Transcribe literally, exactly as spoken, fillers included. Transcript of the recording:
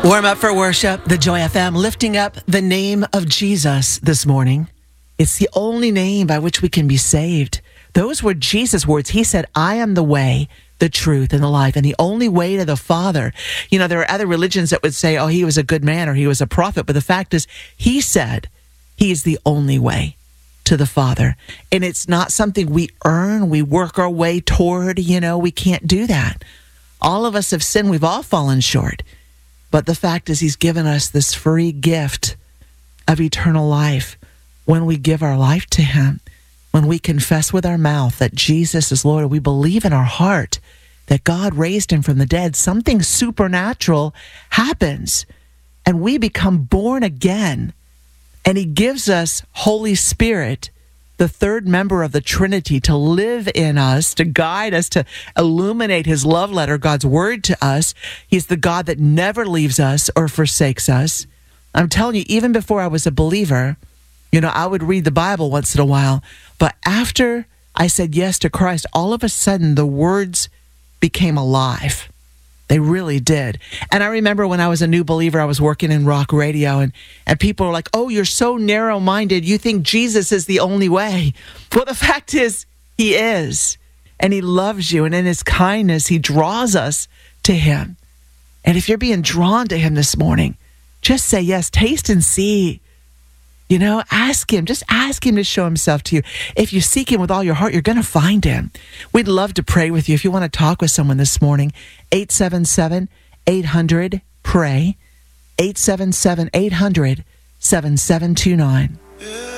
Warm up for worship, the Joy F M, lifting up the name of Jesus this morning. It's the only name by which we can be saved. Those were Jesus' words. He said, I am the way, the truth, and the life, and the only way to the Father. You know, there are other religions that would say, oh, he was a good man or he was a prophet. But the fact is, he said he is the only way to the Father. And it's not something we earn, we work our way toward. You know, we can't do that. All of us have sinned. We've all fallen short. But the fact is, he's given us this free gift of eternal life when we give our life to him, when we confess with our mouth that Jesus is Lord, we believe in our heart that God raised him from the dead. Something supernatural happens, and we become born again, and he gives us Holy Spirit, the third member of the Trinity, to live in us, to guide us, to illuminate his love letter, God's word to us. He's the God that never leaves us or forsakes us. I'm telling you, even before I was a believer, you know, I would read the Bible once in a while, but after I said yes to Christ, all of a sudden the words became alive. They really did. And I remember when I was a new believer, I was working in rock radio, and, and people were like, oh, you're so narrow-minded. You think Jesus is the only way. Well, the fact is, he is. And he loves you. And in his kindness, he draws us to him. And if you're being drawn to him this morning, just say yes. Taste and see. You know, ask him. Just ask him to show himself to you. If you seek him with all your heart, you're going to find him. We'd love to pray with you. If you want to talk with someone this morning, eight seven seven, eight hundred, pray, eight seven seven, eight hundred, seven seven two nine.